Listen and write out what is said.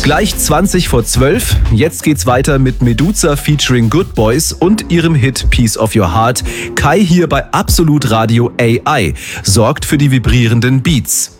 Gleich 20 vor 12. Jetzt geht's weiter mit Meduza featuring Good Boys und ihrem Hit Piece of Your Heart. Kai hier bei Absolut Radio AI sorgt für die vibrierenden Beats.